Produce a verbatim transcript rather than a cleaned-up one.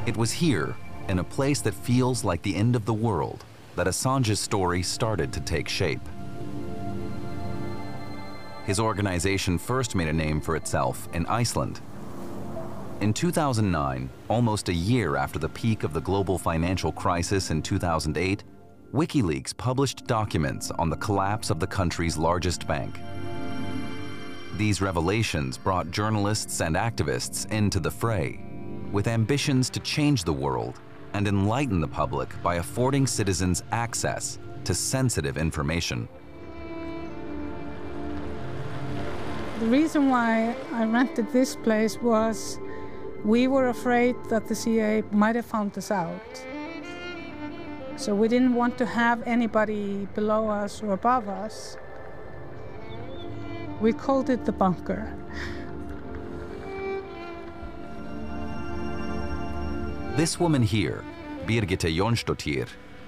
It was here, in a place that feels like the end of the world, that Assange's story started to take shape. His organization first made a name for itself in Iceland. In two thousand nine, almost a year after the peak of the global financial crisis in two thousand eight, WikiLeaks published documents on the collapse of the country's largest bank. These revelations brought journalists and activists into the fray, with ambitions to change the world and enlighten the public by affording citizens access to sensitive information. The reason why I rented this place was we were afraid that the C I A might have found us out. So we didn't want to have anybody below us or above us. We called it the bunker. This woman here, Birgitte Jónsdóttir,